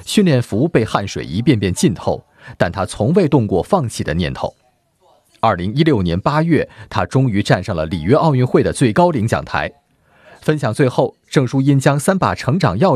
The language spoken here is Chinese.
训练服被汗水一遍遍浸透，但他从未动过放弃的念头。2016年8月，他终于站上了里约奥运会的最高领奖台。分享最后，郑淑英将3把成长钥匙